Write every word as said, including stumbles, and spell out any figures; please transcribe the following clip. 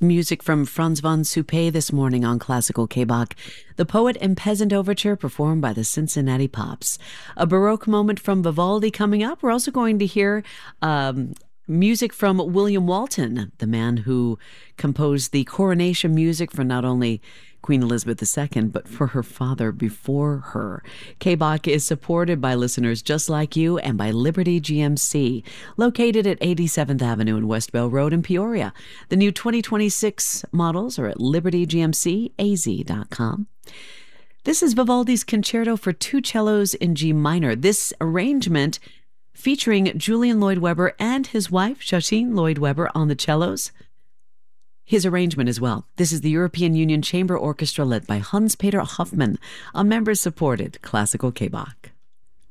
Music from Franz von Suppé this morning on Classical K-Bach. The Poet and Peasant Overture performed by the Cincinnati Pops. A Baroque moment from Vivaldi coming up. We're also going to hear um, music from William Walton, the man who composed the coronation music for not only Queen Elizabeth the Second, but for her father before her. K-Bach is supported by listeners just like you and by Liberty G M C, located at eighty-seventh Avenue and West Bell Road in Peoria. The new twenty twenty-six models are at liberty g m c a z dot com. This is Vivaldi's Concerto for Two Cellos in G Minor. This arrangement featuring Julian Lloyd Webber and his wife, Shasheen Lloyd Webber, on the cellos. His arrangement as well. This is the European Union Chamber Orchestra led by Hans-Peter Hoffmann on members-supported Classical K-Bach.